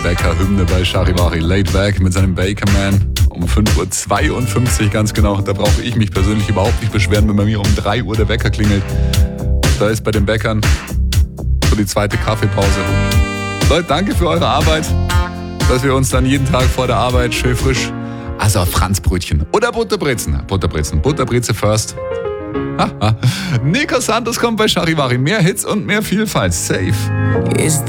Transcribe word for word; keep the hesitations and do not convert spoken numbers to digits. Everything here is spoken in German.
Bäcker-Hymne bei Charivari. Laid Back mit seinem Baker Man um fünf Uhr zweiundfünfzig ganz genau. Da brauche ich mich persönlich überhaupt nicht beschweren, wenn bei mir um drei Uhr der Wecker klingelt. Da ist bei den Bäckern so die zweite Kaffeepause. Leute, danke für eure Arbeit, dass wir uns dann jeden Tag vor der Arbeit schön frisch, also Franzbrötchen oder Butterbrezen, Butterbrezen, Butterbreze first. Nico Santos kommt bei Charivari. Mehr Hits und mehr Vielfalt. Safe. Is